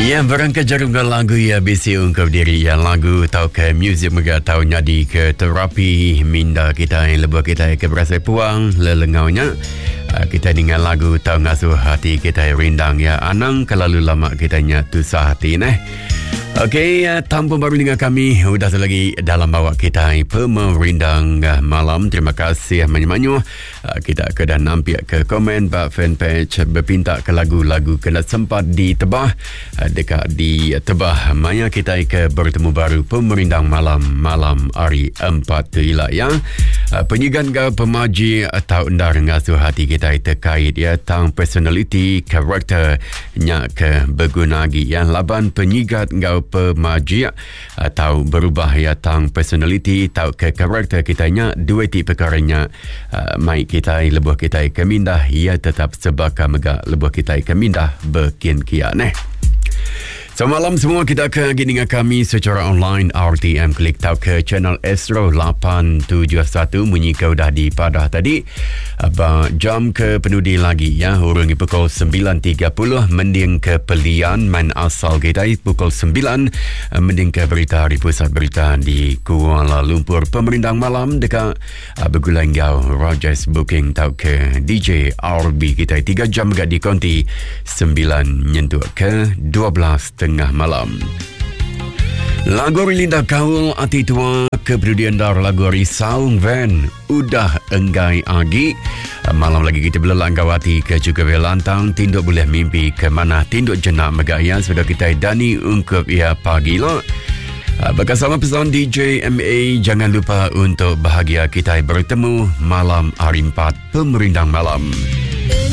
Ya, berangkat jarum ke lagu ya bisi ungkap diri ya lagu tau ke muzik mega tau nyadi ke terapi minda kita yang lebih kita ke berasa puang lelengaunya. Kita dengan lagu tau ngasuh hati kita rindang ya anang kelalu lama kita nyatu hati neh. Okey, tanpa baru dengan kami sudah lagi dalam bawa kita pemerindang malam. Terima kasih banyak-banyak. Kita kedah nampak ke komen bak fanpage berpinta ke lagu-lagu kena sempat ditebah dekat di tebah maya kita ke bertemu baru pemerindang malam hari 4 tu yang penyigan ke pemaji atau undar ngasuh hati kita terkait ya tang personality karakter nya ke berguna lagi yang laban penyigat ngau pemaji atau berubah ya tang personality atau ke karakter kita nya dua tipe perkaranya mai kita lebuh kita kemindah ia tetap sebaka mega lebuh kita kemindah berkian kian Semalam semua kita akan dengan kami secara online RTM klik tahu ke channel Astro 871 bunyi kau dah di padah tadi jam ke penudi lagi ya hurungi pukul 9.30 mending ke pelian main asal kita pukul 9 mending ke berita di pusat berita di Kuala Lumpur pemerintang malam dekat bergulang gau Rogers booking tahu ke DJ RB kita 3 jam gak di konti 9 nyentuh ke 12 tengah malam. Lagu Linda Kaul Ati Tua kepedulian dar lagu Risaung Van udah enggai agi malam lagi kita belalang gawati ke juga belantang tinduk boleh mimpi ke mana tinduk jenak megaya sudah kita dani ungkup ia pagi lo bersama pesan DJ MA jangan lupa untuk bahagia kita bertemu malam hari 4 pemerindang malam.